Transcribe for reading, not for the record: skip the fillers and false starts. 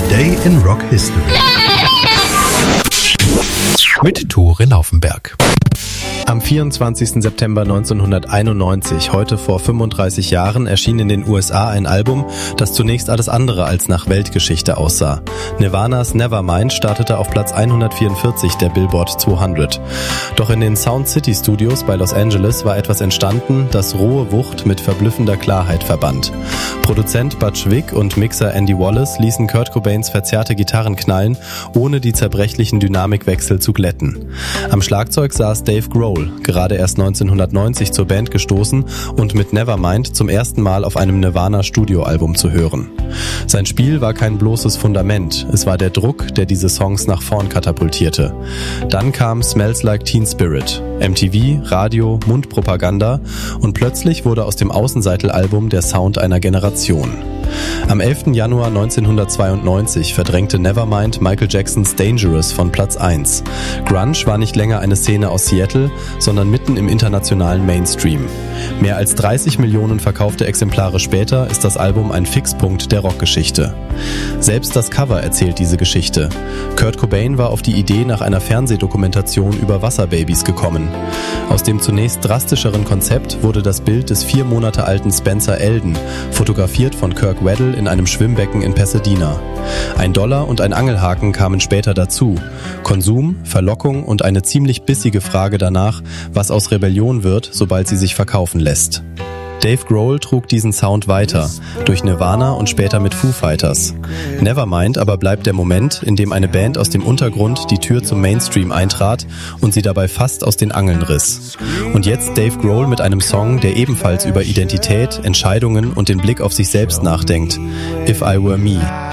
Today in Rock History. Mit Tore Laufenberg. Am 24. September 1991, heute vor 35 Jahren, erschien in den USA ein Album, das zunächst alles andere als nach Weltgeschichte aussah. Nirvanas Nevermind startete auf Platz 144 der Billboard 200. Doch in den Sound City Studios bei Los Angeles war etwas entstanden, das rohe Wucht mit verblüffender Klarheit verband. Produzent Butch Vig und Mixer Andy Wallace ließen Kurt Cobains verzerrte Gitarren knallen, ohne die zerbrechlichen Dynamikwechsel zu glätten. Am Schlagzeug saß Dave Grohl, gerade erst 1990 zur Band gestoßen und mit Nevermind zum ersten Mal auf einem Nirvana-Studioalbum zu hören. Sein Spiel war kein bloßes Fundament, es war der Druck, der diese Songs nach vorn katapultierte. Dann kam Smells Like Teen Spirit, MTV, Radio, Mundpropaganda und plötzlich wurde aus dem Außenseitel-Album der Sound einer Generation. Am 11. Januar 1992 verdrängte Nevermind Michael Jacksons Dangerous von Platz 1. Grunge war nicht länger eine Szene aus Seattle, sondern mitten im internationalen Mainstream. Mehr als 30 Millionen verkaufte Exemplare später ist das Album ein Fixpunkt der Rockgeschichte. Selbst das Cover erzählt diese Geschichte. Kurt Cobain war auf die Idee nach einer Fernsehdokumentation über Wasserbabys gekommen. Aus dem zunächst drastischeren Konzept wurde das Bild des 4 Monate alten Spencer Elden, fotografiert von Kirk Weddle in einem Schwimmbecken in Pasadena. $1 und ein Angelhaken kamen später dazu. Konsum, Verlockung und eine ziemlich bissige Frage danach, was aus Rebellion wird, sobald sie sich verkaufen lässt. Dave Grohl trug diesen Sound weiter, durch Nirvana und später mit Foo Fighters. Nevermind aber bleibt der Moment, in dem eine Band aus dem Untergrund die Tür zum Mainstream eintrat und sie dabei fast aus den Angeln riss. Und jetzt Dave Grohl mit einem Song, der ebenfalls über Identität, Entscheidungen und den Blick auf sich selbst nachdenkt. If I Were Me.